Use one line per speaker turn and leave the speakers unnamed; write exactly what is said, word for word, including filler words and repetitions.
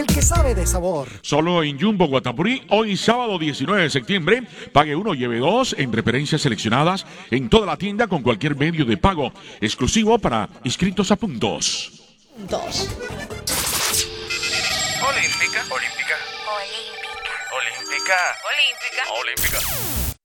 El que sabe de sabor.
Solo en Jumbo Guatapurí, hoy sábado diecinueve de septiembre, pague uno, lleve dos en referencias seleccionadas en toda la tienda con cualquier medio de pago, exclusivo para inscritos a puntos.
Dos.
Olímpica, olímpica,
Olímpica.
olímpica,
Olímpica.
olímpica.